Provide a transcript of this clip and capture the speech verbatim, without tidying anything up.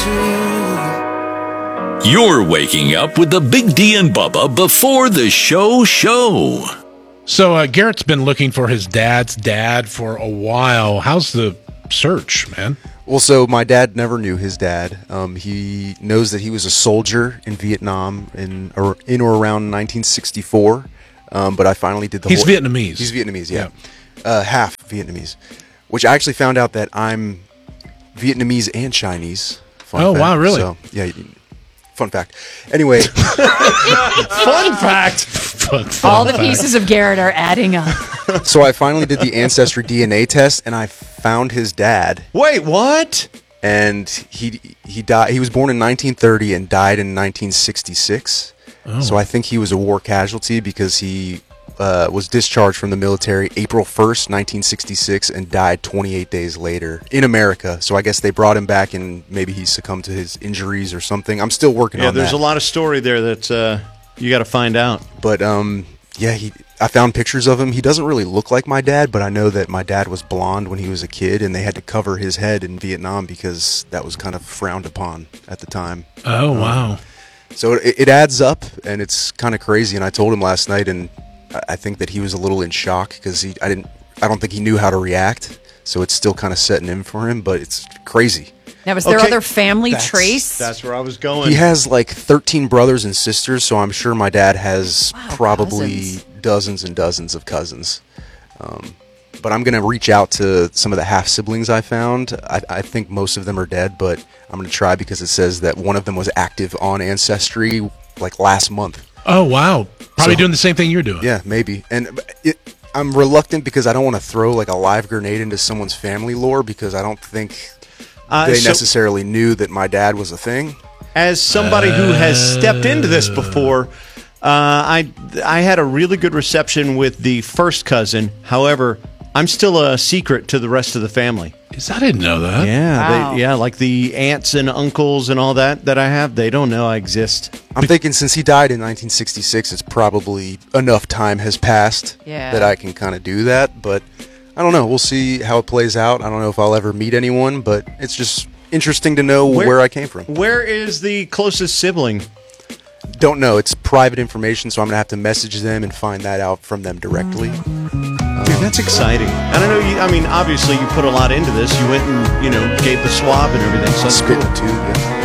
You're waking up with the Big D and Bubba before the show show. So uh, Garrett's been looking for his dad's dad for a while. How's the search, man? Well, so my dad never knew his dad. Um, he knows that he was a soldier in Vietnam in or, in or around nineteen sixty-four. Um, but I finally did the He's whole... Vietnamese. He's Vietnamese, yeah. yeah. Uh, half Vietnamese. Which I actually found out that I'm Vietnamese and Chinese. Fun oh, fact. wow, really? So, yeah, fun fact. Anyway. Fun fact. Fun, fun All the fact. pieces of Garrett are adding up. So I finally did the Ancestry D N A test, and I found his dad. Wait, what? And he he died. He was born in nineteen thirty and died in nineteen sixty-six. Oh. So I think he was a war casualty because he uh, was discharged from the military April first, nineteen sixty-six, and died twenty-eight days later in America. So I guess they brought him back, and maybe he succumbed to his injuries or something. I'm still working yeah, on that. Yeah, there's a lot of story there that uh, you got to find out. But um, yeah, he. I found pictures of him. He doesn't really look like my dad, but I know that my dad was blonde when he was a kid, and they had to cover his head in Vietnam because that was kind of frowned upon at the time. Oh, um, wow. So it, it adds up, and it's kind of crazy. And I told him last night, and I think that he was a little in shock because he, I didn't, I don't think he knew how to react. So it's still kind of setting in for him, but it's crazy. Now, was there Okay. other family That's- trace? That's where I was going. He has like thirteen brothers and sisters, so I'm sure my dad has Wow, probably cousins. dozens and dozens of cousins. Um, but I'm going to reach out to some of the half siblings I found. I, I think most of them are dead, but I'm going to try because it says that one of them was active on Ancestry like last month. Oh, wow. Probably So- doing the same thing you're doing. Yeah, maybe. And it, I'm reluctant because I don't want to throw like a live grenade into someone's family lore because I don't think Uh, they so- necessarily knew that my dad was a thing. As somebody who has stepped into this before, uh, I I had a really good reception with the first cousin. However, I'm still a secret to the rest of the family. Is- I didn't know that. Yeah, Wow. they, yeah, like the aunts and uncles and all that that I have, they don't know I exist. I'm thinking since he died in nineteen sixty-six, it's probably enough time has passed Yeah. that I can kind of do that. But I don't know. We'll see how it plays out. I don't know if I'll ever meet anyone, but it's just interesting to know where, Where- I came from. Where is the closest sibling? Don't know. It's private information, so I'm going to have to message them and find that out from them directly. Dude, that's exciting. And I know you, I mean, obviously you put a lot into this. You went and, you know, gave the swab and everything. So that's Spit in cool. the tube,